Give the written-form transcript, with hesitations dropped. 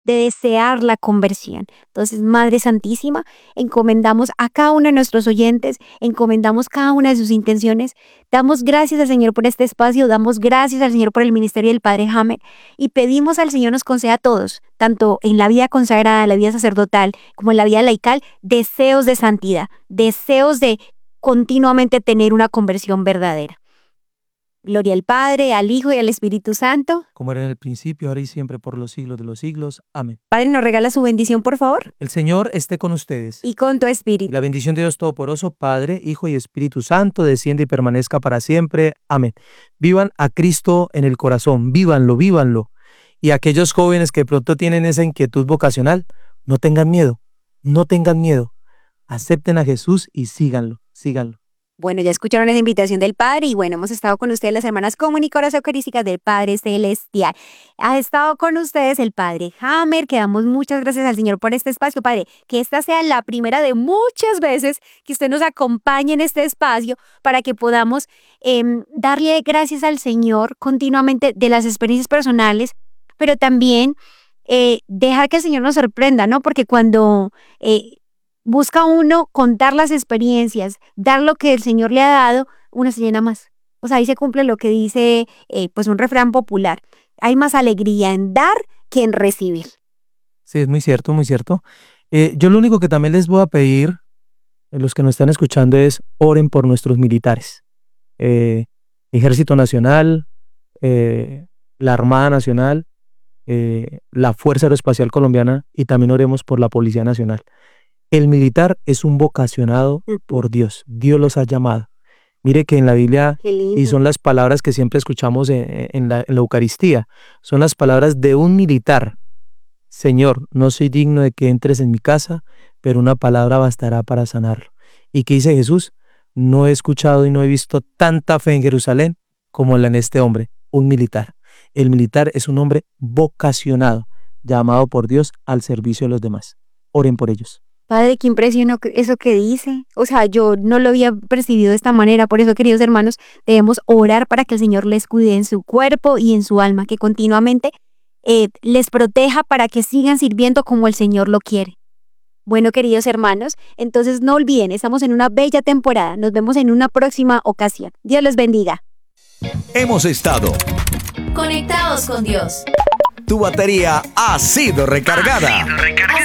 de desear la conversión. Entonces, Madre Santísima, encomendamos a cada uno de nuestros oyentes, encomendamos cada una de sus intenciones, damos gracias al Señor por este espacio, damos gracias al Señor por el ministerio del Padre Hamer y pedimos al Señor nos conceda a todos, tanto en la vida consagrada, la vida sacerdotal, como en la vida laical, deseos de santidad, deseos de continuamente tener una conversión verdadera. Gloria al Padre, al Hijo y al Espíritu Santo. Como era en el principio, ahora y siempre, por los siglos de los siglos. Amén. Padre, ¿nos regala su bendición, por favor? El Señor esté con ustedes. Y con tu Y espíritu. la bendición de Dios Todopoderoso, Padre, Hijo y Espíritu Santo, descienda y permanezca para siempre. Amén. Vivan a Cristo en el corazón, vívanlo, vívanlo. Y aquellos jóvenes que pronto tienen esa inquietud vocacional, no tengan miedo, no tengan miedo. Acepten a Jesús y síganlo, síganlo. Bueno, ya escucharon esa invitación del Padre y bueno, hemos estado con ustedes las hermanas comunicadoras eucarísticas del Padre Celestial. Ha estado con ustedes el Padre Hamer, que damos muchas gracias al Señor por este espacio. Padre, que esta sea la primera de muchas veces que usted nos acompañe en este espacio para que podamos darle gracias al Señor continuamente de las experiencias personales, pero también dejar que el Señor nos sorprenda, ¿no? Porque cuando busca uno contar las experiencias, dar lo que el Señor le ha dado, uno se llena más. O sea, ahí se cumple lo que dice pues un refrán popular. Hay más alegría en dar que en recibir. Sí, es muy cierto, muy cierto. Yo lo único que también les voy a pedir, los que nos están escuchando, es oren por nuestros militares. Ejército Nacional, la Armada Nacional, la Fuerza Aeroespacial Colombiana y también oremos por la Policía Nacional. El militar es un vocacionado por Dios. Dios los ha llamado. Mire que en la Biblia, y son las palabras que siempre escuchamos en la Eucaristía, son las palabras de un militar. Señor, no soy digno de que entres en mi casa, pero una palabra bastará para sanarlo. ¿Y qué dice Jesús? No he escuchado y no he visto tanta fe en Jerusalén como la en este hombre, un militar. El militar es un hombre vocacionado, llamado por Dios al servicio de los demás. Oren por ellos. Padre, qué impresión eso que dice. O sea, yo no lo había percibido de esta manera. Por eso, queridos hermanos, debemos orar para que el Señor les cuide en su cuerpo y en su alma, que continuamente les proteja para que sigan sirviendo como el Señor lo quiere. Bueno, queridos hermanos, entonces no olviden, estamos en una bella temporada. Nos vemos en una próxima ocasión. Dios los bendiga. Hemos estado Conectados con Dios. Tu batería ha sido recargada.